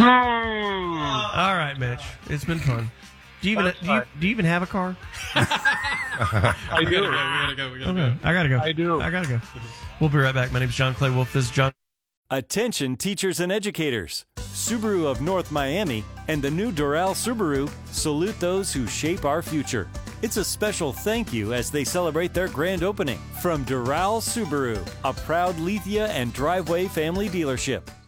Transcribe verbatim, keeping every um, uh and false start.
All right, Mitch. It's been fun. Do you even do you, do you even have a car? I do. We gotta go. We gotta Okay. go. I gotta go. I do. I gotta go. We'll be right back. My name is John Clay Wolf. This is John. Attention teachers and educators. Subaru of North Miami and the new Doral Subaru salute those who shape our future. It's a special thank you as they celebrate their grand opening. From Doral Subaru, a proud Lithia and Driveway family dealership.